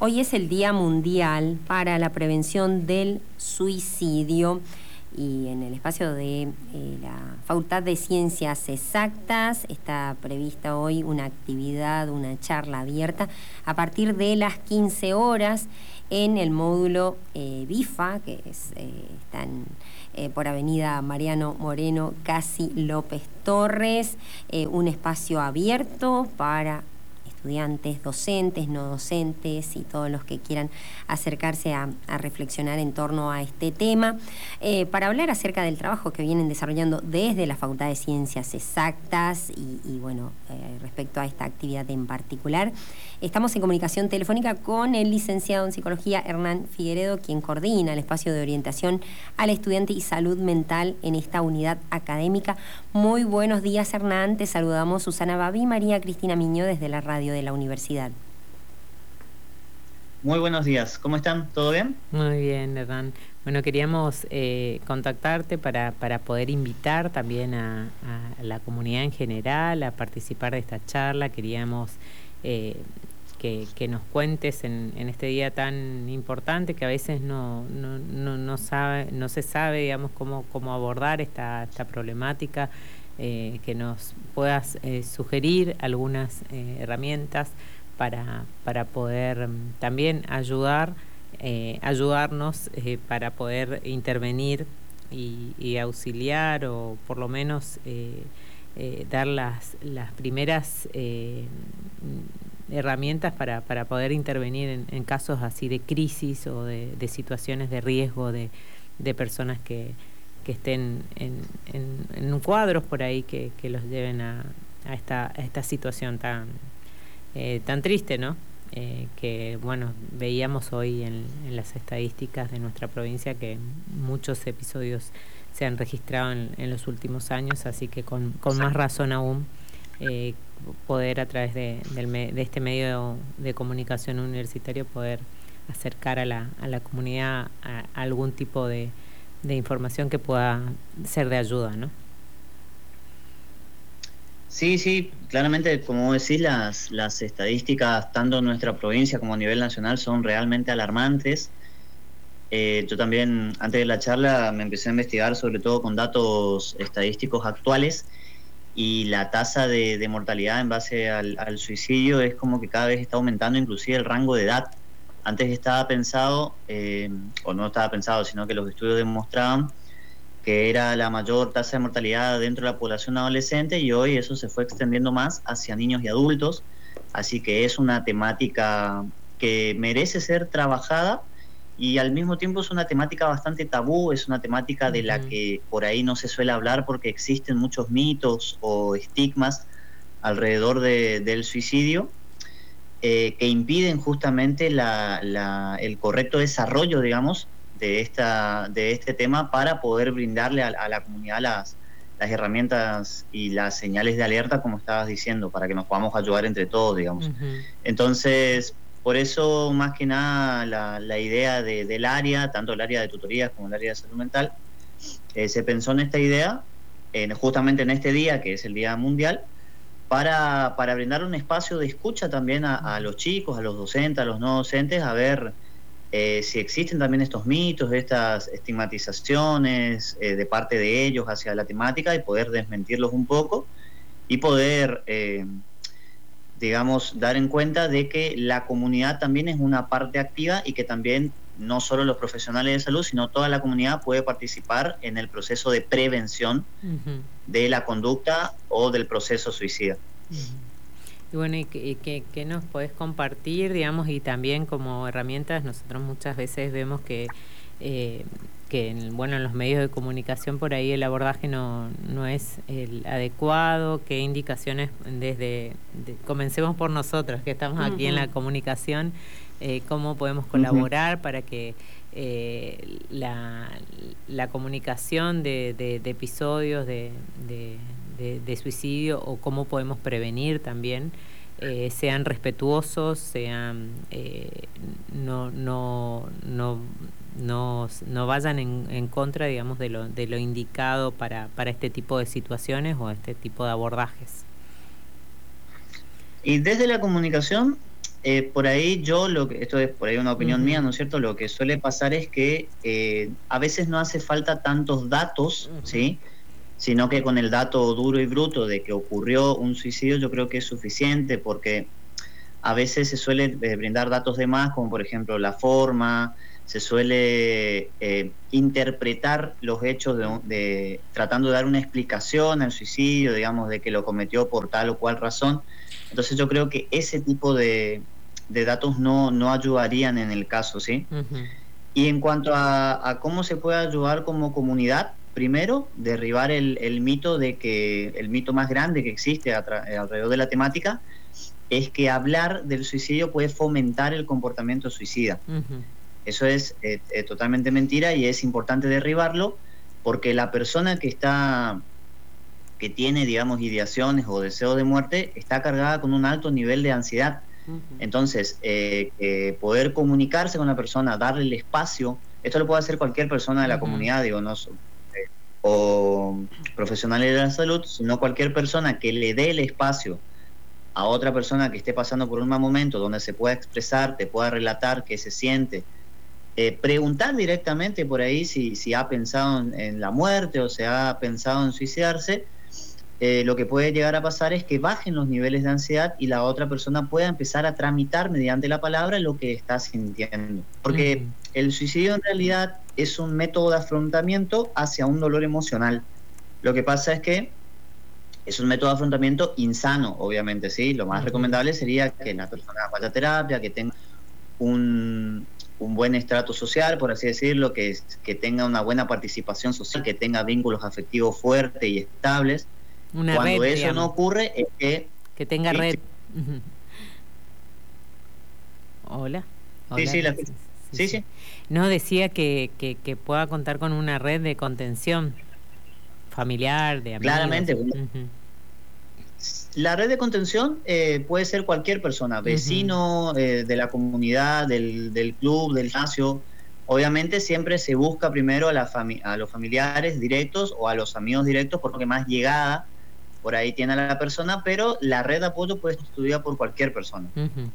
Hoy es el Día Mundial para la Prevención del Suicidio y en el espacio de la Facultad de Ciencias Exactas está prevista hoy una actividad, una charla abierta a partir de las 15 horas en el módulo BIFA, que están por Avenida Mariano Moreno, casi López Torres, un espacio abierto para estudiantes, docentes, no docentes y todos los que quieran acercarse a reflexionar en torno a este tema, para hablar acerca del trabajo que vienen desarrollando desde la Facultad de Ciencias Exactas y bueno, respecto a esta actividad en particular. Estamos en comunicación telefónica con el licenciado en Psicología Hernán Figueredo, quien coordina el espacio de orientación al estudiante y salud mental en esta unidad académica. Muy buenos días, Hernán. Te saludamos Susana Babi y María Cristina Miño desde la radio de la universidad. Muy buenos días. ¿Cómo están? ¿Todo bien? Muy bien, Hernán. Bueno, queríamos contactarte para poder invitar también a la comunidad en general a participar de esta charla. Queríamos que nos cuentes en este día tan importante que a veces no se sabe, digamos, cómo abordar esta problemática, que nos puedas sugerir algunas herramientas para poder también ayudarnos para poder intervenir y auxiliar o por lo menos dar las primeras herramientas para poder intervenir en casos así de crisis o de situaciones de riesgo de personas que estén en cuadros por ahí que los lleven a esta situación tan triste, ¿no? Que bueno, veíamos hoy en las estadísticas de nuestra provincia que muchos episodios se han registrado en los últimos años, así que con más razón aún poder a través de este medio de comunicación universitario poder acercar a la comunidad a algún tipo de información que pueda ser de ayuda, ¿no? Sí, claramente, como decís, las estadísticas tanto en nuestra provincia como a nivel nacional son realmente alarmantes. Yo también, antes de la charla, me empecé a investigar sobre todo con datos estadísticos actuales y la tasa de mortalidad en base al suicidio es como que cada vez está aumentando, inclusive el rango de edad. Antes estaba pensado, o no estaba pensado, sino que los estudios demostraban que era la mayor tasa de mortalidad dentro de la población adolescente, y hoy eso se fue extendiendo más hacia niños y adultos, así que es una temática que merece ser trabajada y al mismo tiempo es una temática bastante tabú, es una temática de la que por ahí no se suele hablar porque existen muchos mitos o estigmas alrededor del suicidio que impiden justamente el correcto desarrollo, digamos, de este tema para poder brindarle a la comunidad las herramientas y las señales de alerta, como estabas diciendo, para que nos podamos ayudar entre todos, digamos. Entonces, por eso, más que nada, la idea del área, tanto el área de tutorías como el área de salud mental, se pensó en esta idea, justamente en este día, que es el Día Mundial, para brindar un espacio de escucha también a los chicos, a los docentes, a los no docentes, a ver si existen también estos mitos, estas estigmatizaciones de parte de ellos hacia la temática y poder desmentirlos un poco y poder, digamos, dar en cuenta de que la comunidad también es una parte activa y que también no solo los profesionales de salud, sino toda la comunidad puede participar en el proceso de prevención de la conducta o del proceso suicida. Y bueno, ¿y qué nos podés compartir, digamos, y también como herramientas? Nosotros muchas veces vemos que en los medios de comunicación por ahí el abordaje no es el adecuado. ¿Qué indicaciones comencemos por nosotros, que estamos aquí en la comunicación, cómo podemos colaborar para que la comunicación de episodios de suicidio o cómo podemos prevenir también sean respetuosos, sean no vayan en contra, digamos, de lo indicado para este tipo de situaciones o este tipo de abordajes? Y desde la comunicación Por ahí esto es por ahí una opinión mía, ¿no es cierto? Lo que suele pasar es que a veces no hace falta tantos datos, ¿sí? Sino que con el dato duro y bruto de que ocurrió un suicidio yo creo que es suficiente, porque a veces se suele brindar datos de más, como por ejemplo la forma, se suele interpretar los hechos tratando de dar una explicación al suicidio, digamos, de que lo cometió por tal o cual razón. Entonces yo creo que ese tipo de datos no ayudarían en el caso, ¿sí? Y en cuanto a cómo se puede ayudar como comunidad, primero, derribar el mito el mito más grande que existe alrededor de la temática, es que hablar del suicidio puede fomentar el comportamiento suicida. Eso es totalmente mentira, y es importante derribarlo, porque la persona que tiene, digamos, ideaciones o deseos de muerte está cargada con un alto nivel de ansiedad. Entonces, poder comunicarse con la persona, darle el espacio, esto lo puede hacer cualquier persona de la comunidad, digo, no o profesionales de la salud, sino cualquier persona que le dé el espacio a otra persona que esté pasando por un mal momento, donde se pueda expresar, te pueda relatar qué se siente, preguntar directamente por ahí si ha pensado en la muerte o se ha pensado en suicidarse. Lo que puede llegar a pasar es que bajen los niveles de ansiedad y la otra persona pueda empezar a tramitar mediante la palabra lo que está sintiendo. Porque el suicidio en realidad es un método de afrontamiento hacia un dolor emocional. Lo que pasa es que es un método de afrontamiento insano, obviamente, ¿sí? Lo más recomendable sería que la persona vaya a terapia, que tenga un buen estrato social, por así decirlo, que tenga una buena participación social, que tenga vínculos afectivos fuertes y estables. Cuando red, eso digamos, no ocurre, es que tenga red. Hola. Sí. No, decía que pueda contar con una red de contención familiar, de amigos. Claramente. La red de contención puede ser cualquier persona, vecino, de la comunidad, del club, del gimnasio. Obviamente siempre se busca primero a los familiares directos o a los amigos directos, porque más llegada por ahí tiene a la persona, pero la red de apoyo puede ser estudiada por cualquier persona.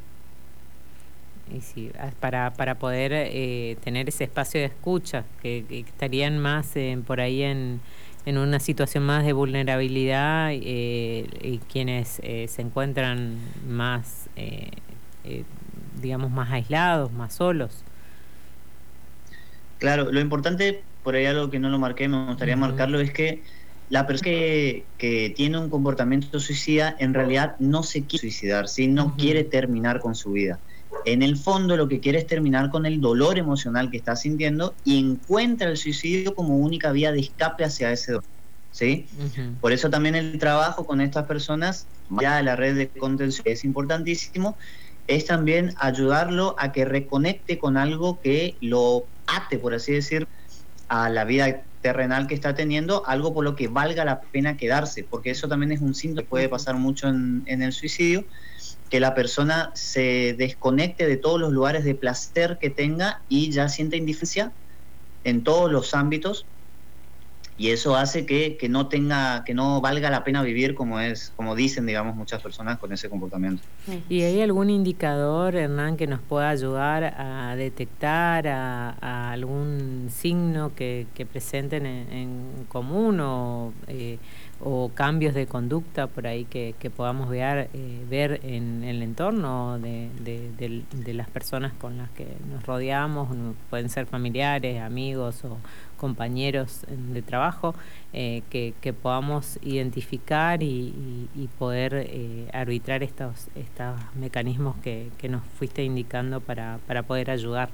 Y sí, para poder tener ese espacio de escucha, que estarían más por ahí en una situación más de vulnerabilidad, y quienes se encuentran más, digamos, más aislados, más solos. Claro, lo importante, por ahí algo que no lo marqué, me gustaría marcarlo, es que la persona que tiene un comportamiento suicida en realidad no se quiere suicidar, ¿sí? No quiere terminar con su vida. En el fondo lo que quiere es terminar con el dolor emocional que está sintiendo, y encuentra el suicidio como única vía de escape hacia ese dolor, ¿sí? Por eso también el trabajo con estas personas, ya de la red de contención, es importantísimo, es también ayudarlo a que reconecte con algo que lo ate, por así decir, a la vida terrenal que está teniendo, algo por lo que valga la pena quedarse, porque eso también es un síntoma que puede pasar mucho en el suicidio, que la persona se desconecte de todos los lugares de placer que tenga y ya sienta indiferencia en todos los ámbitos, y eso hace que no valga la pena vivir, como dicen, digamos, muchas personas con ese comportamiento. ¿Y hay algún indicador, Hernán, que nos pueda ayudar a detectar a algún signo que presenten en común, o cambios de conducta por ahí que podamos ver en el entorno de las personas con las que nos rodeamos? Pueden ser familiares, amigos o compañeros de trabajo, que podamos identificar y poder arbitrar estos mecanismos que nos fuiste indicando para poder ayudar.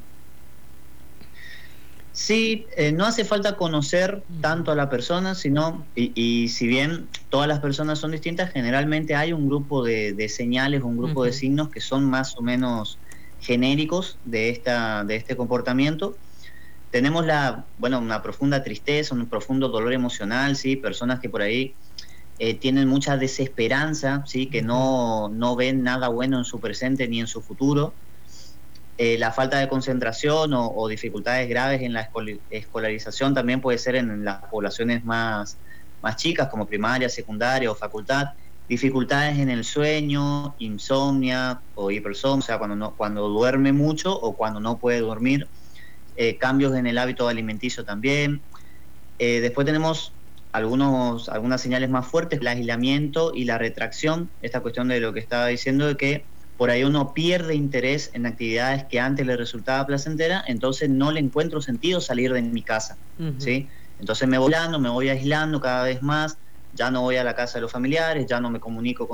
Sí, no hace falta conocer tanto a la persona, sino, y si bien todas las personas son distintas, generalmente hay un grupo de señales, un grupo de signos que son más o menos genéricos de este comportamiento. Tenemos una profunda tristeza, un profundo dolor emocional, ¿sí? Personas que por ahí tienen mucha desesperanza, ¿sí? Que no ven nada bueno en su presente ni en su futuro. La falta de concentración o dificultades graves en la escolarización también puede ser en las poblaciones más chicas, como primaria, secundaria o facultad. dificultades en el sueño, insomnia o hipersomnia, o sea, cuando duerme mucho o cuando no puede dormir, cambios en el hábito alimenticio también. Después tenemos algunas señales más fuertes, el aislamiento y la retracción, esta cuestión de lo que estaba diciendo, de que por ahí uno pierde interés en actividades que antes le resultaba placentera, entonces no le encuentro sentido salir de mi casa, ¿sí? Entonces me voy aislando cada vez más, ya no voy a la casa de los familiares, ya no me comunico con